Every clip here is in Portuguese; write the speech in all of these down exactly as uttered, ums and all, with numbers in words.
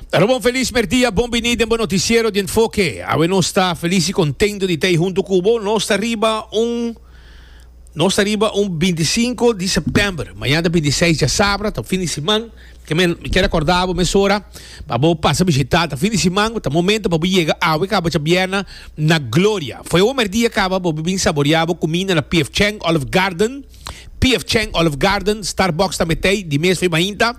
Bom feliz dia, bom venida em bom noticiero de Enfoque. A nós está feliz e contente de ter junto com o nós está arriba um nós está arriba um vinte e cinco de setembro. Amanhã é vinte e seis de sábado, tá fim de semana. Que me quero acordar a mesora para vou passar visitar, tá fim de semana, tá momento para chegar a acaba de Viena na Glória. Foi o primeiro dia acaba para bem saborear comida na P F Chang Olive Garden. P F Chang Olive Garden, Starbucks também tem, de mês foi mainta.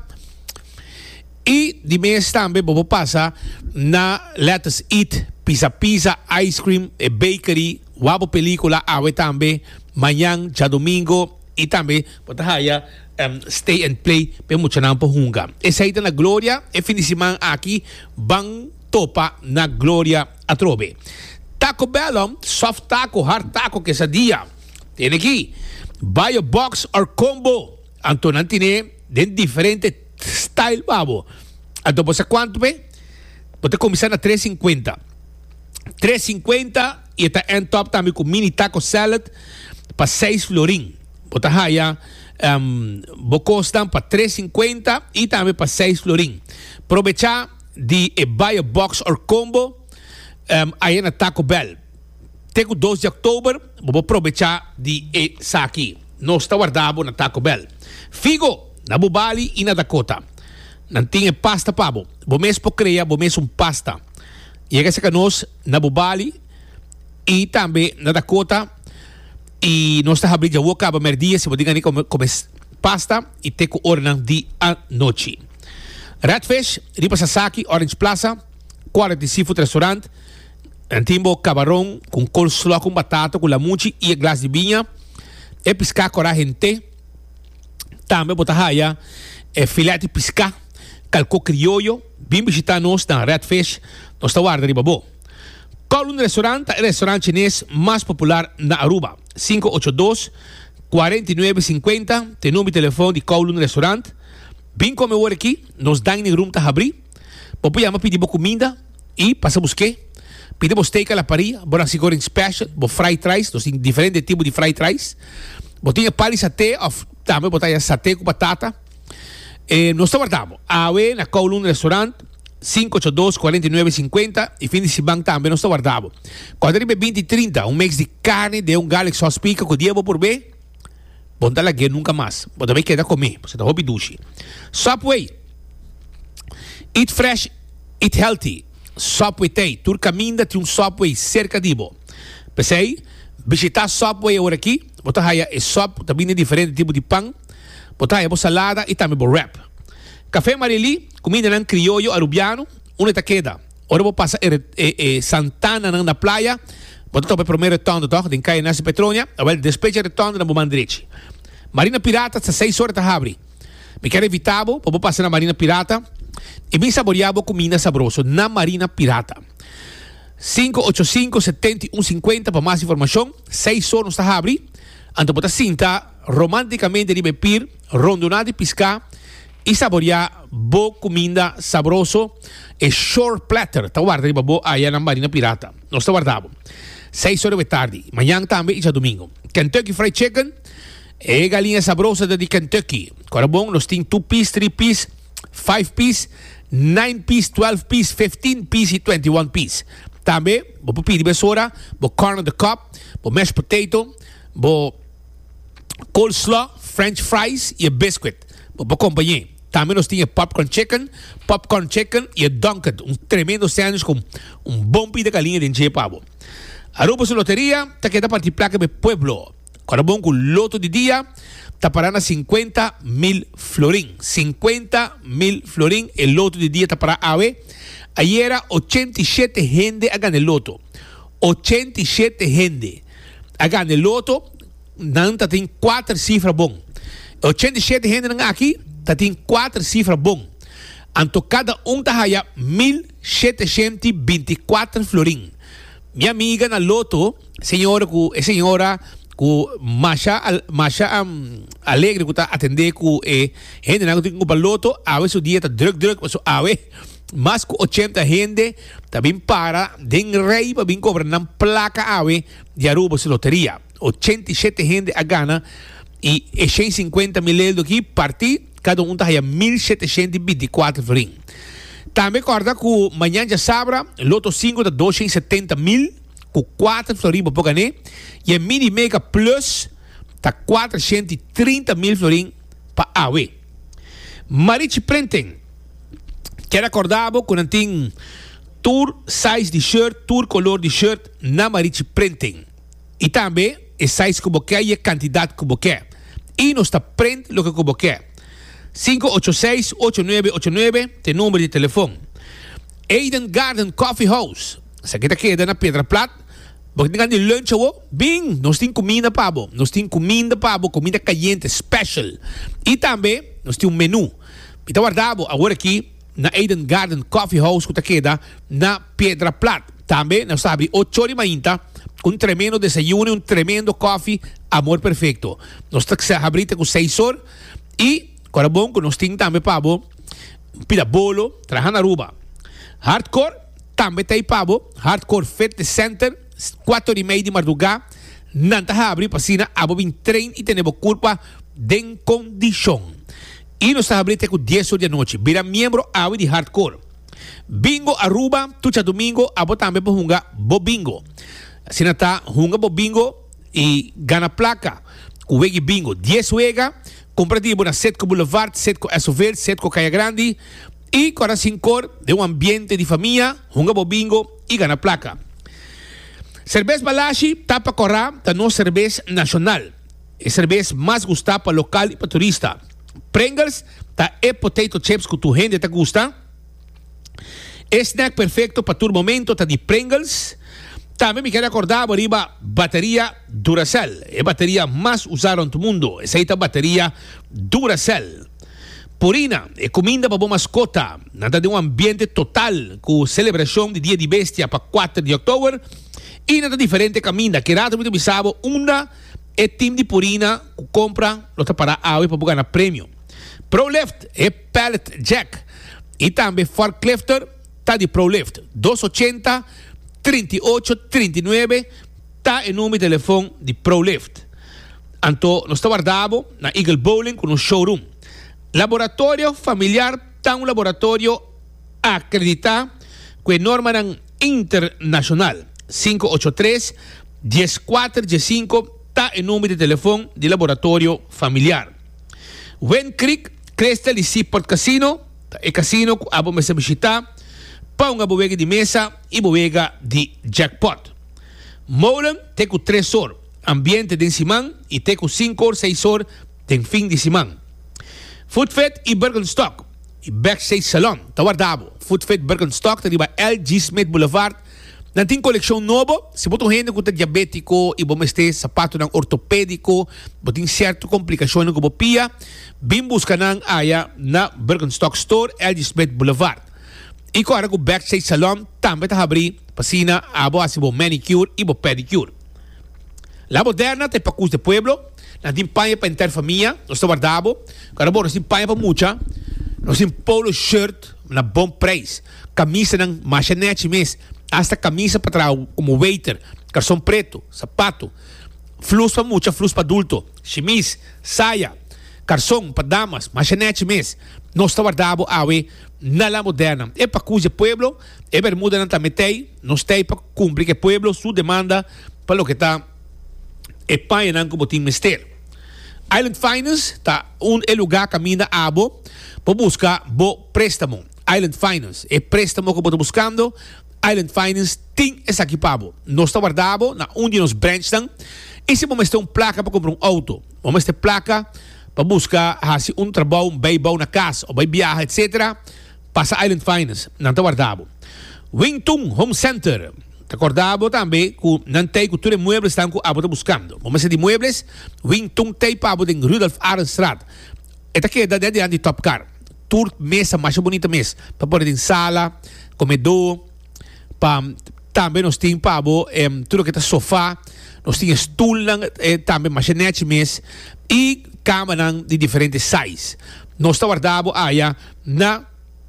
E de mês também vou passar na Let's Eat, Pizza Pizza, Ice Cream, e Bakery, Wabo Película, awe também, amanhã, já domingo, e também, botahaya, um, Stay and Play, para muito não por hunga. Essa aí na Glória, e fim de semana aqui, bang topa na Glória a trobe. Taco Bell, soft taco, hard taco, quesadilla. Tem aqui, buy a box or combo. Anton tiene de diferente style, babo. Então, você quanto, bem? Você começar na três e cinquenta. três e cinquenta e está em top também com mini taco salad para seis florim. Você haya um, bocostan para três e cinquenta e também para seis florim. Aprovechar de eh, buy a box or combo um, aí na Taco Bell. Tenho dois de outubro, vou aproveitar de essa aqui. Nós está guardado na Taco Bell. Figo, na Bubali e na Dakota. Não tinha pasta pabo. Vou mesmo por criar, vou mesmo pasta. E essa que nós na Bubali e também na Dakota. E nós estamos abrindo a boca a merdia, se vou dizer como come pasta e tem que ordenar de a noite. Redfish, Ripa Sasaki, Orange Plaza, Quality Seafood Restaurant, Antimbo camarão com coleslaw com batata, com lamuchi e glass de vinha. E piscar coragem gente. Também botahaya é filete de piscar, calco criollo, bem visitar nós na Redfish, nós está guarda riba bo. Kowloon Restaurant, é o restaurante chinês mais popular na Aruba. cinco oito dois, quatro nove cinco zero, tem número de telefone de Kowloon Restaurant. Bem como eu aqui, nos dining room tá abrir. Popo chama pedir comida e passamos que pedimos steak à la parrilla, bora sigoreng special, bo fried rice, nós temos diferentes tipos de fried rice. Botinha pali saté, of também botar saté com batata. Eh, nós guardamos a na Kowloon Restaurant cinco oito dois, quatro nove cinco zero e fim de semana também nós guardamos. Quando arriba vinte e trinta, um mix de carne de um garlic sauce pica com diabo por bem. Bom dar lá nunca mais. Bom também queda comer, você tá hobby duche. Subway. Eat fresh, eat healthy. Subway tem, tur caminha tem um Subway cerca de bo. Pensei, visitar Subway agora aqui, botar aí é sub, também é diferente tipo de pão. Botar aí salada e também bo wrap. Café Marili, comida ng criollo arubiano, una taqueda. Ora vou passar eh, eh, Santana na praia. Botar para o primeiro retorno toch, din kaya nasa Petronia, awel despeja retorno na Bumandrici. Marina Pirata sa seis horas ta habri. Me quero evitar, vou passar na Marina Pirata e bem saboreado comida sabroso na Marina Pirata. cinco oito cinco, sete um cinco zero para mais informação. seis horas ta habri. Anto botar cinta romanticamente de bepir, rondonada de piscar e saborear boa comida sabroso e short platter. Tá guarda riba bo aí na Marina Pirata. Nós tá guardado. seis horas da tarde. Amanhã também e já domingo. Kentucky Fried Chicken e galinha sabrosa de Kentucky. Agora bom, nós temos two piece, three piece, five piece, nine piece, twelve piece, fifteen piece e twenty-one piece. Também, vou pedir besora, vou corn on the cob, vou mashed potato, vou coleslaw, french fries e biscuit. Vou acompanhar. Também nós tínhamos popcorn chicken, popcorn chicken e Dunkin', um tremendo sandwich com um bom pito de galinha de enche pavo. Aruba su loteria, tá queda para placa de pueblo. Agora bom com loto de dia, tá parando cinquenta mil florín. cinquenta mil florín, el loto de dia tá para ave. Ayer era ochenta y siete gente a ganar el loto. ochenta y siete gente a ganar el loto, nanta tem quatro cifras bom. ochenta y siete gente aqui, tá tem quatro cifras bom. Anto cada um tá haya mil setecentos e vinte e quatro florín. Minha amiga na loto, senhora com senhora com Masha Masha um, alegre que tá atender com eh gente na tem com loto, a vez o dia tá druk druk, mas a vez mais com ochenta gente também para den rei para vir cobrar na placa ave de Aruba se loteria. ochenta y siete gente a gana e ciento cincuenta mil euros aqui partir cada um tá aí mil setecentos e vinte e quatro florim. Também corda que amanhã já sabra, Loto cinco da duzentos e setenta mil, com quatro florins para ganhar, e a Mini Mega Plus tá quatrocentos e trinta mil florins para A W. Marichi Printing, quero acordar quando tem tour size de shirt, tour color de shirt na Marichi Printing. E também é size que você quer e a quantidade que você quer. E nós está print o que você quer. cinco oito seis, oito nove oito nove, tem número de telefone. Eden Garden Coffee House. Se aqui queda na Pedra Plata, porque tem de lunch ou bem, nós temos comida para você. Nós temos comida para você, comida caliente, special. E também nós temos um menu. Então, guardado agora aqui na Eden Garden Coffee House, que queda na Pedra Plata. Também nós abrimos oito horas da manhã, com um tremendo desayuno, um tremendo coffee, amor perfeito. Nós abrimos com seis horas e agora bom que nós temos também para você, pida bolo, traja na ruba. Hardcore, também tem para você, Hardcore Fitness Center, quatro e meia de madrugada, não está abrindo para cima, a você treino e temos culpa de condição. E nós estamos abrindo com dez horas da noite, vira membro a de Hardcore. Bingo Aruba, tucha domingo, a você também para jogar bo bingo. Assim está, joga bo bingo e gana placa. O wegi bingo, dez wega, comprativo na Setco Boulevard, Setco Esover, Setco Caia Grande e coração cor de um ambiente de família, joga bo bingo e gana placa. Cerveza Balashi, tapa corra, da nossa cerveja nacional. É cerveja mais gostada para local e para turista. Pringles, tá é potato chips que tu gente te gusta. É snack perfeito para todo momento, tá de Pringles. Também me quero acordar, arriba, bateria Duracell. É a bateria mais usada no mundo. Essa aí é a bateria Duracell. Purina, é comida para boa mascota. Nada de um ambiente total, com celebração de Dia de Bestia para quatro de outubro. E nada diferente caminha, que rato muito bisabo, uma é time de Purina, que compra, lota para a para ganhar prêmio. ProLift é pallet jack. E também forklifter, tá de ProLift. duzentos e oitenta, trinta e oito, trinta e nove, tá em número de telefone de ProLift. Então, nós estamos guardado na Eagle Bowling com um showroom. Laboratório familiar, tá um laboratório acreditado com a norma internacional. cinco oito três, um quatro um cinco, tá em número de telefone de laboratório familiar. Wen Creek, Crystal e Seaport Casino, é casino que a você visitar, para uma bodega de mesa e bodega de jackpot. Molen, tem com três horas, ambiente de semana, e tem com cinco horas, seis horas, tem fim de semana. Foodfet e Bergenstock, e Backstage Salon, tá guardado. Foodfet Bergenstock, tá riba L G Smith Boulevard. Não tem coleção nova, se você gente que é diabético e você tem sapato não ortopédico, você tem certa complicação que você pia, bem busca na área na Bergenstock Store, L G Smith Boulevard. E agora com o Backstage Salon também está abrindo para cima a boa manicure e pedicure. La Moderna tem para cus de pueblo, não tem panha para interfamília, nós estamos guardado, agora nós tem panha para muita, nós tem polo shirt na bom preço, camisa não machinete mesmo, hasta camisa para trás, como waiter, calção preto, sapato, flus para mucha, flus para adulto, chemise, saia, calção para damas, machinete mesmo. Nós estamos guardado awe na La Moderna. É para cuja pueblo, é bermuda não também tem, nós tem para cumprir que pueblo sua demanda para o que está é pai não como tem mister. Island Finance tá um é lugar caminha abo para buscar bo préstamo. Island Finance é préstamo que você está buscando. Island Finance tem esse equipado. Nós estamos guardado na um de nos branches. E se vamos ter uma placa para comprar um auto, vamos ter placa para buscar assim, um trabalho, um bem na casa, ou bem viajar, etcétera. Passa Island Finance. Não está guardado. Wingtum Home Center. Está guardado também que não tem cultura de muebles que estão buscando. Vamos ter de muebles. Wingtum tem para em Rudolf Arenstraat. Esta aqui é da de Top Car. Tour mesa mais bonita mesmo. Para pôr em sala, comedor. Pa, também nós temos para eh, tudo que está sofá, nós temos stool, eh, também machinete mesmo, e cama de diferentes sizes. Nós estamos guardando aí na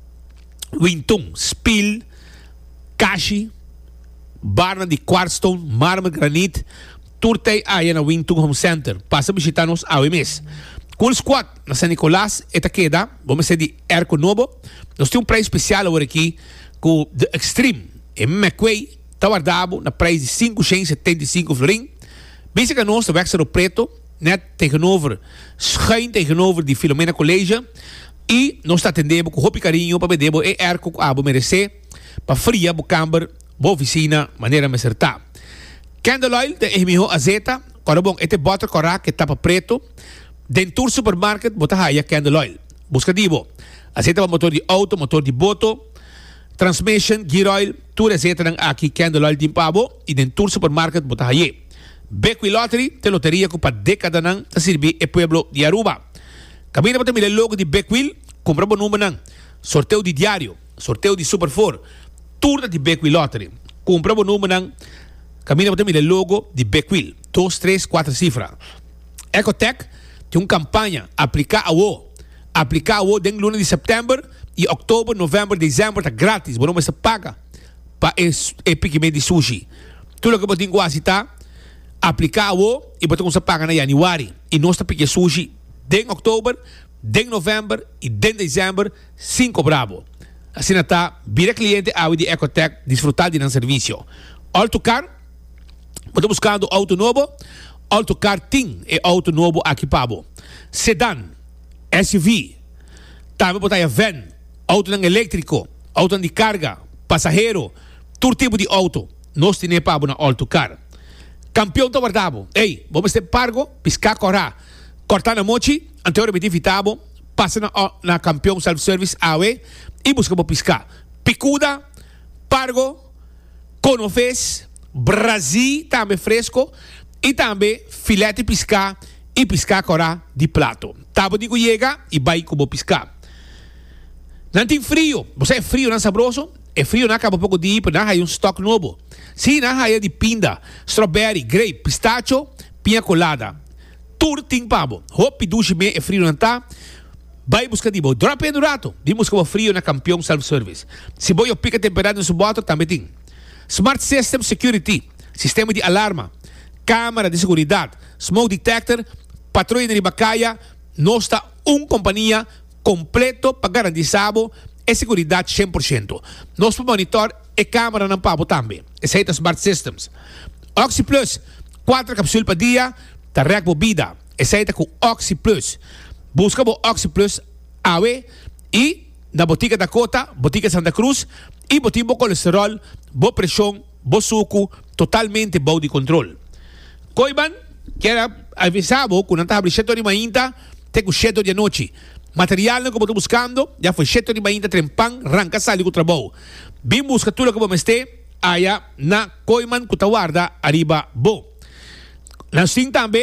Winton, Spill, Kashi, barra de quartzstone, mármore, granite, tudo aí na Winton Home Center. Passa a visitar-nos ao mês. Cool Squad, na San Nicolás, Itaqueda, vamos ser de Erco Novo. Nós temos um preço especial agora aqui com The Extreme. E McQuay, Tawardabo, na preço de cinco cento e setenta e cinco florim. Bem que nós, o Vexero Preto, net tegenover, schuin tegenover de Filomena College. E nós atendemos com roupa e carinho para beber e Erco a bo merecer, para fria, bo camber, bo oficina, maneira me acertar. Candle Oil, de Emilio Azeta, quando bom, este butter corac que tapa preto. Dentur Supermarket, bota haya Candle Oil. Busca dibo. Azeta para motor de auto, motor de boto, transmission, gear oil, tudo azeta nang aqui Candle Oil timpabo. E Dentur Supermarket, bota haya. Beckwith Lottery, te loteria com para década nang, ta sirvi e pueblo de Aruba. Camina para ter o logo de Beckwith, compra o número nang. Sorteio de diário, sorteio de Super quatro, turno de Beckwith Lottery. Compra o número nang. Camina para ter o logo de Beckwith, dois, três, quatro cifras. Ecotech tem uma campanha, aplicar a O. Aplicar a O dentro do de setembro e outubro, novembro, dezembro, está grátis. Você não vai pagar para esse pigmento de sushi. Tudo que você tem que fazer aplicar a O e você não paga na januário. E nós estamos pegando sushi dentro de outubro, dentro de novembro e dentro de dezembro, cinco bravo. Assim está, vira cliente a de Ecotech, desfrutar de um serviço. Autocar, você buscando auto novo, Autocar Ting é auto novo aqui pabo. Sedan, S U V, também botar a van, auto elétrico, auto de carga, passageiro, todo tipo de auto. Nós temos pabo na Autocar. Campeão do guardabo. Ei, vamos ter pargo, piscar corá. Cortar na mochi, anteriormente vitabo, passa na, na campeão self-service A W e busca para piscar. Picuda, pargo, conofes, Brasil, também fresco. E também filete piscar e piscar corá de prato. Tabo de chega e vai como piscar. Não tem frio. Você é frio, não é saboroso? É frio, não acaba pouco de ir, não há um estoque novo. Sim, não há de pinda, strawberry, grape, pistacho, pinha colada. Tudo tem pabo. Hop e duche me é frio, não tá? Vai buscar de boa. Drop em durato. De buscar frio na campeão self-service. Se você pica a temperatura no seu botão, também tem. Smart System Security. Sistema de alarma. Câmara de seguridade, smoke detector, patrulha de bacaia, nós está uma companhia completo para garantizar a seguridade cem por cento. Nosso monitor e câmera não pabo também. Esse é o Smart Systems. Oxy Plus, quatro cápsulas por dia, tá rec vida. Esse é com Oxy Plus. Busca o Oxy Plus A W e na botica Dakota, botica Santa Cruz e botica colesterol, boa pressão, bom suco, totalmente bom de controle. Coiban, que era avisado, quando estava abrindo sete de manhã, tem o sete de noite. Material que eu estou buscando, já foi sete de manhã, trempan, arranca, sai com o trabalho. Bem busca tudo que eu estou, aí na Coiman, que eu guarda, arriba, bom. Nós temos também,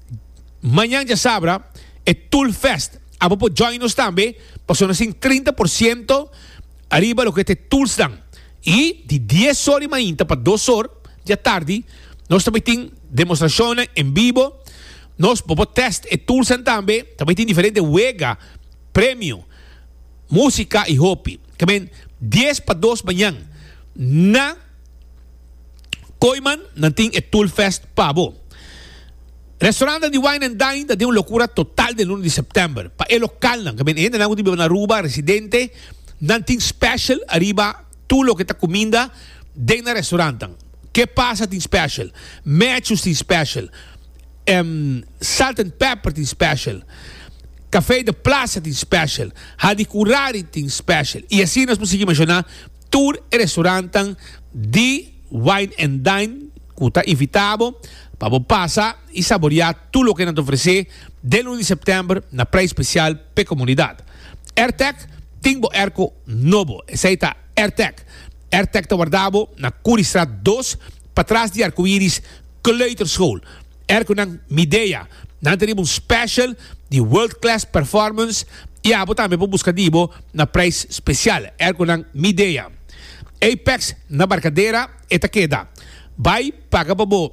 amanhã já sabra, é Tool Fest. A popo join nos também, passou assim trinta por cento, arriba do que te tools dan. E de dez horas de manhã para duas horas da tarde, nós também temos demonstrações em vivo. Nós podemos testar e tools também. Também tem diferentes wega, prêmio, música e hobby. Também dez para duas manhã. Na Coiman, não tem e Tool Fest Pabo. Restaurante de Wine and Dine tem uma loucura total de lunes de setembro. Para o local, também ainda não tem na Aruba, residente, não tem special, arriba, tudo o que está comida dentro do restaurante. Que passa tem special? Matches tem special. Um, salt and pepper tem special. Café de Plaza tem special. Hadi Curari tem special. E assim nós conseguimos mencionar tour e restaurante de Wine and Dine que está invitado para passar e saborear tudo o que nos oferece de lunes de setembro na praia especial para a comunidade. AirTech tem o Erco novo. Esse aí está AirTech. AirTech está guardado na Curistrat dois, para trás de Arco-Íris Kleuterschool. Erco na Midea. Nós temos um special de World Class Performance e a também para buscar dibo na praia especial. Erco na Midea. Apex na Barcadeira e Taqueda. Vai, paga para o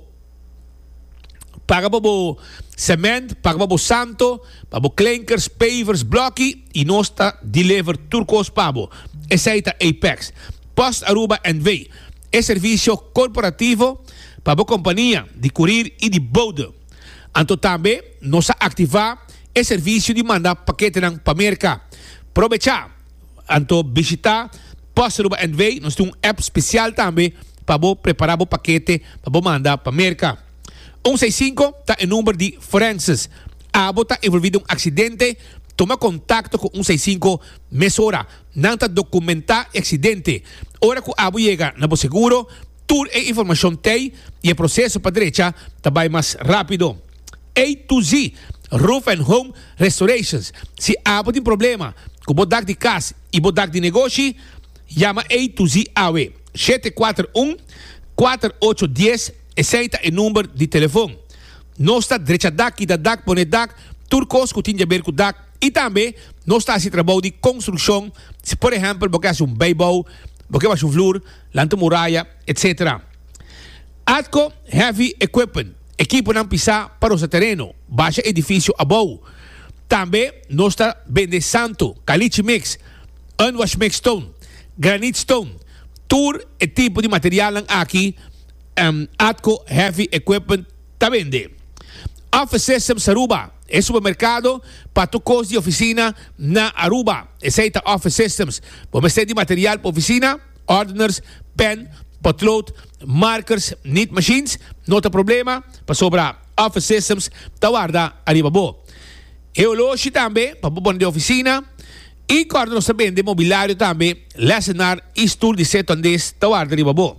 paga para o cimento, paga para o santo, para o clankers, pavers, bloque e nós está deliver turcos pabo. Esse aí está Apex. Post Aruba and V. É serviço corporativo para a companhia de Curir e de Bode. Então também nós ativar é serviço de mandar paquete ng pamerca. Aproveitar, anto visitar Posta Aruba and Way, nós temos um app especial também para você preparar o paquete para você mandar pamerca. um seis cinco está em número de Francis. A você está envolvido em um acidente, toma contato com um seis cinco mesora. Não está documentar acidente. Ora que a você chega na seguro, tour e informação tem e o processo para a direita também mais rápido. A to Z, Roof and Home Restorations. Se há um problema com o bodak de casa e bodak de negócio, chama A to Z A W. sete quatro um, quatro oito um zero, esse é o número de telefone. Nós está direita daqui, da daqui, pone daqui, turcos que tem a ver com daqui. E também, nós está esse trabalho de construção. Se, por exemplo, você faz um beibou, você faz um flor, lanta muralha, etcétera. Atco Heavy Equipment. Equipo não pisar para o seu terreno. Baixa edifício above. Também, nós está vendendo santo, caliche mix, unwash mix stone, granite stone. Tour e tipo de material aqui, um, Atco Heavy Equipment está vendendo. Office Systems Aruba. É supermercado para tu coisa de oficina na Aruba. Esse é o Office Systems. Vamos ter de material para oficina, ordiners, pen, potlood, markers, knit machines. Não tem problema. Para sobrar Office Systems, tá guarda arriba bo. Eu loja também para pôr de oficina. E quando nós também de mobiliário também, lecionar e estudo de seto andes, tá guarda arriba bo.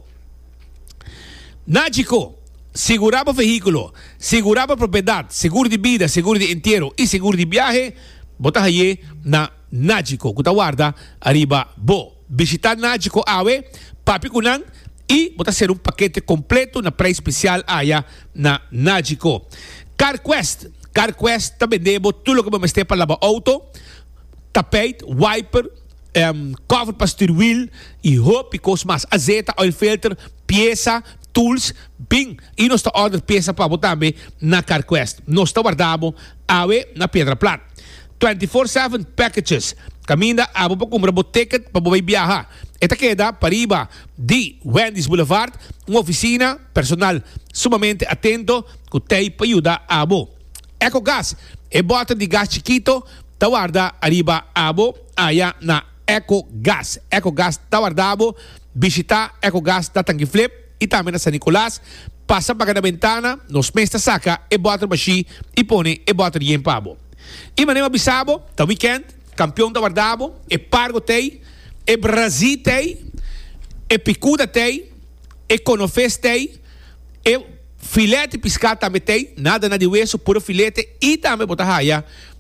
Nágico. Segurava veículo, segurava propriedade, seguro de vida, seguro de inteiro e seguro de viagem, bota aí na Nágico, que guarda arriba bo. Visitar Nágico Awe, papi kunan e bota ser um paquete completo na preço especial aí na Nágico. CarQuest, CarQuest também debo tudo que vamos ter para lavar auto, tapete, wiper, um, cover para steering wheel e roupa e coisas mais, azeta, oil filter, peça, tools, bing, e nós estamos order peça para botar também na CarQuest. Nós estamos guardando awe na Pedra Plata. vinte-quatro sete packages. Caminha a para comprar o ticket para você viajar. Esta queda para riba de Wendy's Boulevard, uma oficina personal sumamente atento que tem para ajudar a você. EcoGas, é bota de gás chiquito, está guarda arriba a você, allá na EcoGas. EcoGas está guardado, visitar EcoGas da Tanque Flip. E também na San Nicolás, passa para a ventana, nos mesta saca e bota baixi e põe e bota em pabo. E maneira bisabo, tá weekend, campeão da guardabo, e pargo tei, e Brasil tei, e picuda tei, e conofes tei, e filete piscata também tei, nada na de hueso, puro filete, e também botar raia,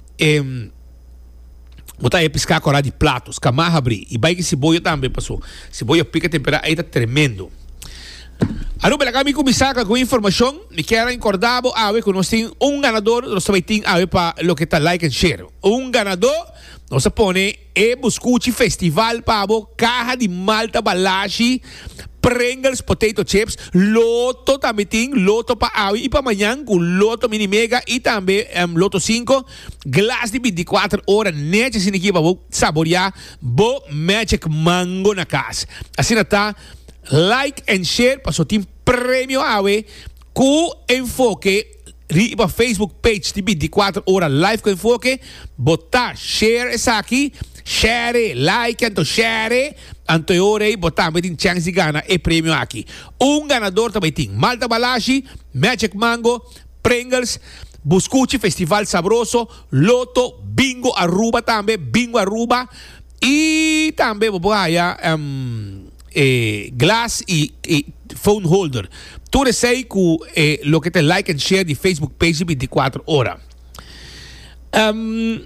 e botar aí piscar com de platos, camarra abrir, e vai que cebola também passou, cebola pica temperada, aí tá tremendo. Aruba, kami começar com informação. Me quero recordar a ver que nós temos um ganador. Nós também temos a ver para o que está like and share. Um ganador, nós põe e buscuchi festival para a caja de malta balashi, Pringles potato chips, loto também tem, loto para a e para amanhã com loto mini mega e também um, loto cinco, glass de vinte e quatro horas, nete assim aqui para saborear bo magic mango na casa. Assim está. Like and share para o team Prêmio A W com enfoque riba Facebook page de vinte e quatro horas live com enfoque botar share essa aqui share like and share anto ore botar também tem chance de ganhar e prêmio aqui um ganador também tem Malta Balashi Magic Mango Pringles Buscuchi Festival Sabroso Loto Bingo Aruba também Bingo Aruba e também vou botar um, Eh, glass e, e phone holder. Tudo isso aí com eh, lo que te like and share de Facebook page de vinte e quatro horas. Um,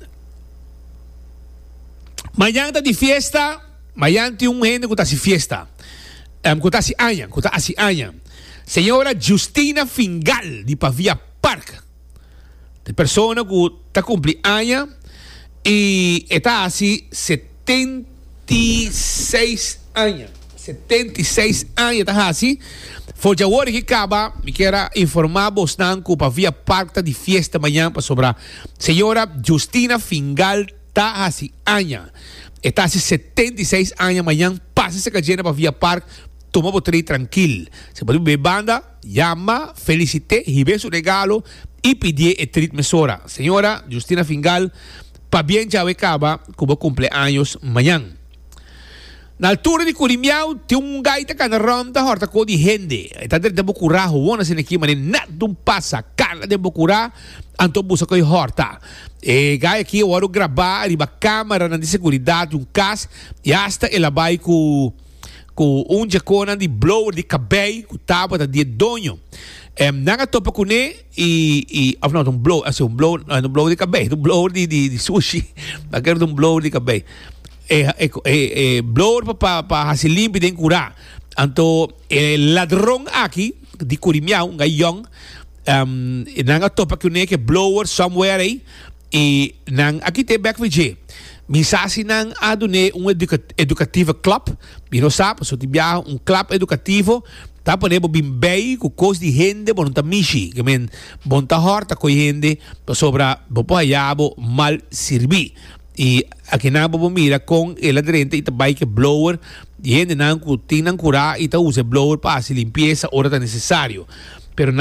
Amanhã está de festa. Amanhã tem um gente que está de festa. Um, que está de anha. Que está de anha. Senhora Justina Fingal de Pavia Park. De pessoa que está cumprindo anha e está assim setenta e seis anos. setenta e seis anos, tá assim. Foi de agora que acaba, me quero informar vos que para via parta de festa amanhã para sobrar. Senhora Justina Fingal tá assim, anos. Está assim setenta e seis anos amanhã, passa essa cadena para via parque, toma o trem tranquilo. Se pode beber banda, llama, felicite, e vê seu regalo, e pedir e treatment sora. Senhora Justina Fingal, pa bien já acaba como cumpleaños amanhã. Na altura de Curimiao, tem um gaita que na ronda horta com de gente. Está dentro de Bocurá, huona sin aqui, mas nada um passa, cala de Bocurá, então busa com horta. E gai aqui, eu quero gravar, riba câmera de segurança, um cas, e hasta ela vai com com um jacona de blower de cabelo, com tábua de donho. Um, nanga topa com ele e, e of não, um blow, assim, um blow, um blow de cabelo, um blower de, de, de sushi, mas quero um blower de cabelo. É, é, é, é blower para para se limpar de curar. Então, o ladrão aqui de Curimiao, um gaião, um, nanga topa com ele que blower somewhere aí e nang aqui tem back V Mensagem nang adune um educa educativo club, bino sabe, so tibia um club educativo, tá ponendo bem bem com coisa de gente, bom tá mishi, que men bom tá horta com gente, sobra bopo ayabo mal servir. E aqui na bobo mira com el aderente e também que blower, gente nang kuting nang cura e tá usa blower para se limpeza hora tá necessário. Pero